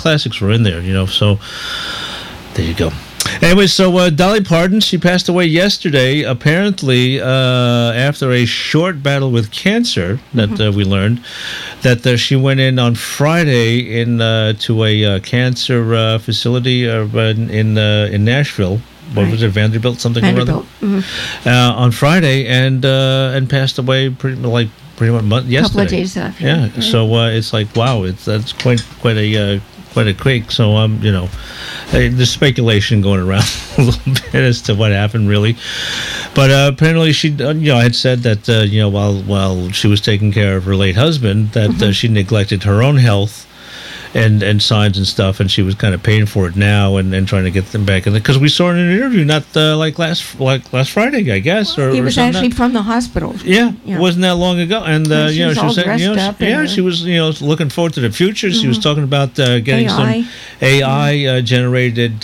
classics were in there, so there you go. Anyway, so Dolly Parton, she passed away yesterday, apparently after a short battle with cancer that we learned, that she went in on Friday to a cancer facility in Nashville. What was it, Vanderbilt, something Vanderbilt. or other? On Friday, and passed away pretty much yesterday. A couple of days after. Yeah, right? so it's like, wow, that's quite a quake. So there's speculation going around a little bit as to what happened, really. But apparently, she had said that while she was taking care of her late husband, that she neglected her own health and signs and stuff, and she was kind of paying for it now and trying to get them back in because we saw her in an interview not last Friday, I guess, or he was actually from the hospital. Yeah, it wasn't that long ago, and she was all dressed up. She was looking forward to the future. She was talking about getting some AI generated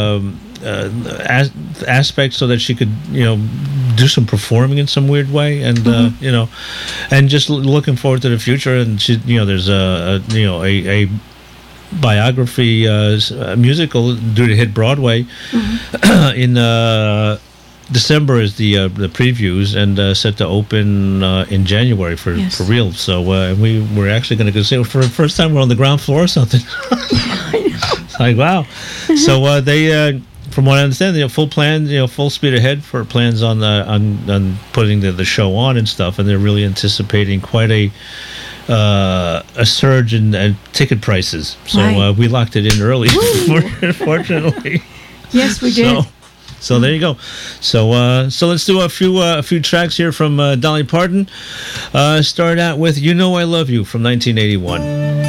aspects so that she could do some performing in some weird way, and and just looking forward to the future. And she, there's a biography musical due to hit Broadway in December is the previews, and set to open in January for real. So we were actually going to go see it for the first time. We're on the ground floor or something. It's like, wow. So they from what I understand, full plan, full speed ahead for plans on putting the show on and stuff, and they're really anticipating quite a surge in ticket prices. So we locked it in early, fortunately. Yes, we did. So there you go. So let's do a few tracks here from Dolly Parton. Start out with "You Know I Love You" from 1981.